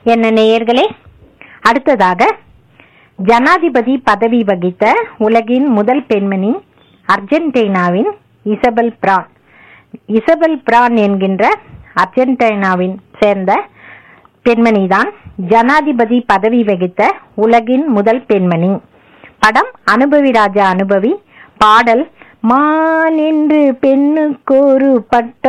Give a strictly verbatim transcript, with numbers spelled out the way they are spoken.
என்ன நேயர்களே, அடுத்ததாக ஜனாதிபதி பதவி வகித்த உலகின் முதல் பெண்மணி அர்ஜென்டினாவின் இசபெல் பிரான். இசபெல் பிரான் என்கின்ற அர்ஜென்டினாவின் சேர்ந்த பெண்மணிதான் ஜனாதிபதி பதவி வகித்த உலகின் முதல் பெண்மணி. படம் அனுபவி ராஜா அனுபவி. பாடல் மான் என்று பெண்ணுக்கொரு பட்டம்